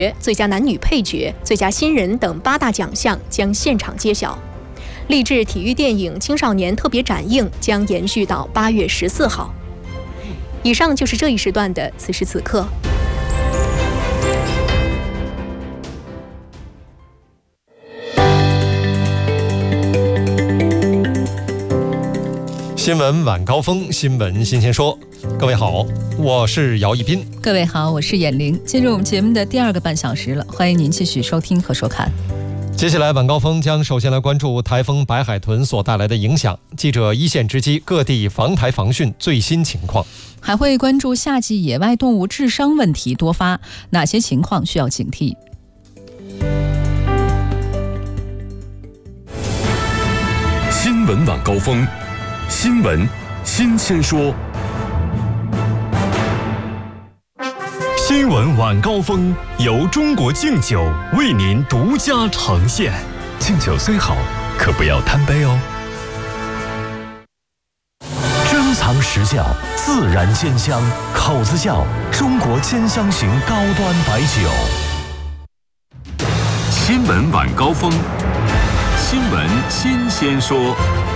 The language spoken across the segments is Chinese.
最佳男女配角、最佳新人等8大奖项将现场揭晓。励志体育电影青少年特别展映将延续到8月14号。以上就是这一时段的此时此刻。 新闻晚高峰，新闻新鲜说。各位好，我是姚一斌。 各位好，我是闫玲。进入我们节目的第2个半小时了，欢迎您继续收听和收看。 接下来晚高峰将首先来关注台风白海豚所带来的影响，记者一线直击各地防台防汛最新情况， 还会关注夏季野外动物致伤问题多发，哪些情况需要警惕。 新闻晚高峰，新闻新鲜说。新闻晚高峰由中国敬酒为您独家呈现。敬酒虽好，可不要贪杯哦。珍藏实窖，自然煎香，口子窖中国煎香型高端白酒。新闻晚高峰，新闻新鲜说。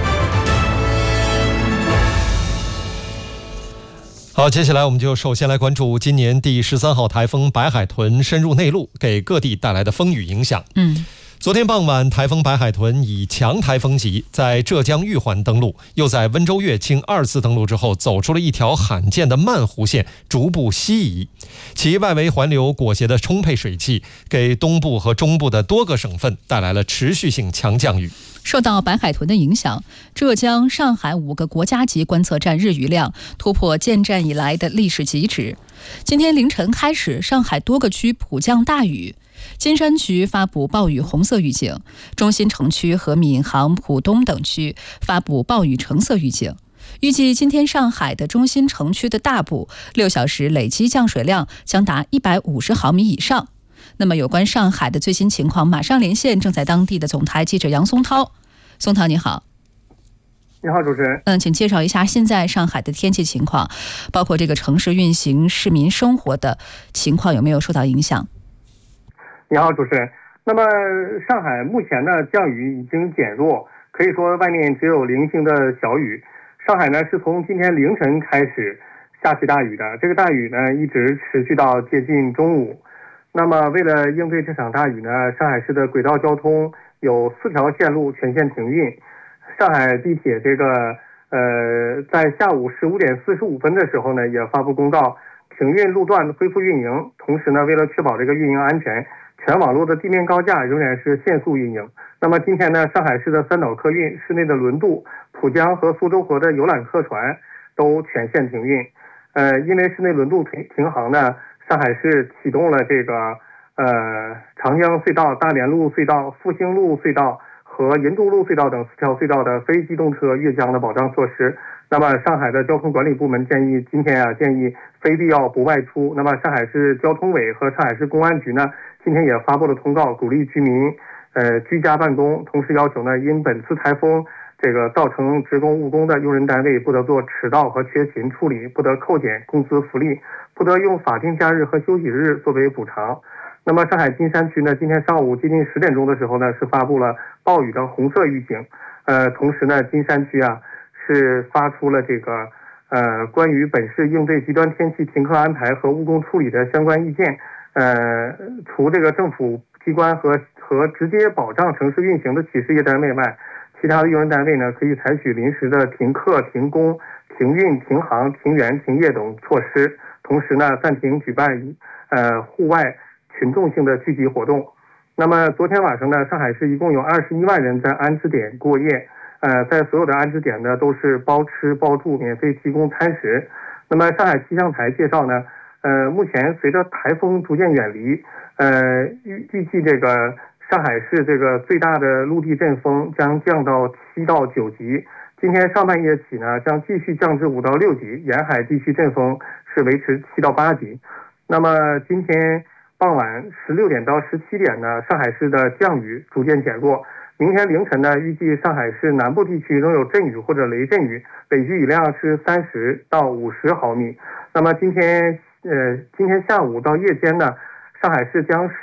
好，接下来我们就首先来关注今年第13号台风白海豚深入内陆，给各地带来的风雨影响。昨天傍晚，台风白海豚以强台风级在浙江玉环登陆，又在温州乐清2次登陆之后，走出了一条罕见的慢弧线，逐步西移。其外围环流裹挟的充沛水汽，给东部和中部的多个省份带来了持续性强降雨。 受到白海豚的影响，浙江、上海5个国家级观测站日雨量突破建站以来的历史极值。今天凌晨开始，上海多个区普降大雨，金山区发布暴雨红色预警，中心城区和闵行、浦东等区发布暴雨橙色预警。预计今天上海的中心城区的大部6小时累积降水量将达150毫米以上。那么有关上海的最新情况，马上连线正在当地的总台记者杨松涛。松涛你好。 你好，主持人。 请介绍一下现在上海的天气情况，包括这个城市运行、市民生活的情况有没有受到影响？ 你好，主持人。那么上海目前呢，降雨已经减弱，可以说外面只有零星的小雨。上海呢是从今天凌晨开始下起大雨的，这个大雨呢一直持续到接近中午。那么为了应对这场大雨呢，上海市的轨道交通有4条线路全线停运。上海地铁在下午15点45分的时候呢，也发布公告，停运路段恢复运营。同时呢，为了确保这个运营安全，全网络的地面高架仍然是限速运营。那么今天呢，上海市的3岛客运、市内的轮渡、浦江和苏州河的游览客船都全线停运。因为市内轮渡停航呢，上海市启动了这个长江隧道、大连路隧道、复兴路隧道和银都路隧道等4条隧道的非机动车越江的保障措施。那么上海的交通管理部门建议非必要不外出。那么上海市交通委和上海市公安局呢，今天也发布了通告，鼓励居民居家办公，同时要求呢，因本次台风造成职工误工的用人单位不得做迟到和缺勤处理，不得扣减工资福利，不得用法定假日和休息日作为补偿。那么上海金山区呢，今天上午接近10点钟的时候呢，是发布了暴雨的红色预警。同时呢，金山区是发出了关于本市应对极端天气停课安排和误工处理的相关意见。除政府机关和直接保障城市运行的企事业单位外，其他的用人单位呢，可以采取临时的停课、停工、停运、停航、停园、停业等措施。同时呢，暂停举办户外群众性的聚集活动。那么昨天晚上呢，上海市一共有21万人在安置点过夜。在所有的安置点呢，都是包吃包住，免费提供餐食。那么上海气象台介绍呢，目前随着台风逐渐远离，预计上海市最大的陆地阵风将降到7到9级。今天上半夜起呢，将继续降至5到6级，沿海地区阵风是维持7到8级。那么今天傍晚16点到17点呢，上海市的降雨逐渐减弱。明天凌晨呢，预计上海市南部地区仍有阵雨或者雷阵雨，累计雨量是30到50毫米。那么今天下午到夜间呢，上海市将